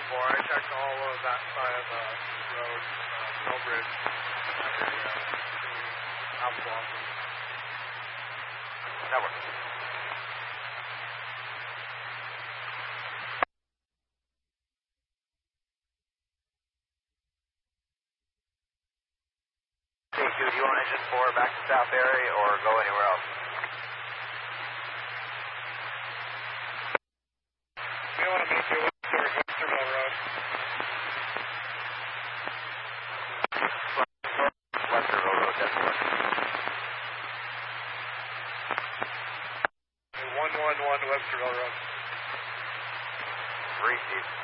4. I checked all of that side of the road, Mill Bridge, that area, Apple Blossom. Network. K2, do you want engine 4 back to South Area or go anywhere else? We don't want to move to Western Mill Road. Westerville Road, that's what. 111 Westerville Road. Receive.